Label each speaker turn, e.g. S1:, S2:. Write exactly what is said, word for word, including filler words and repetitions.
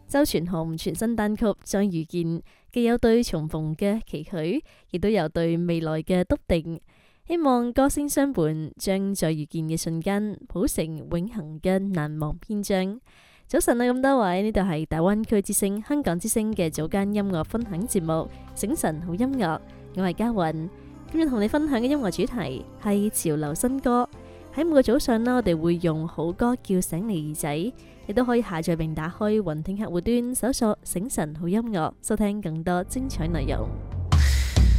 S1: 周傳雄全新單曲《再遇見》，既有對重逢嘅期許，亦都有對未來嘅篤定。希望歌聲相伴，將再遇見嘅瞬間譜成永恆嘅難忘篇章。早晨啊，咁多位，呢度係大灣區之聲、香港之聲嘅早間音樂分享節目《醒晨好音樂》，我係嘉韻。今日同你分享嘅音樂主題係潮流新歌。喺每個早上呢，我哋會用好歌叫醒你耳仔，亦都可以下載並打開雲聽客戶端，搜索醒晨好音樂，收聽更多精彩內容。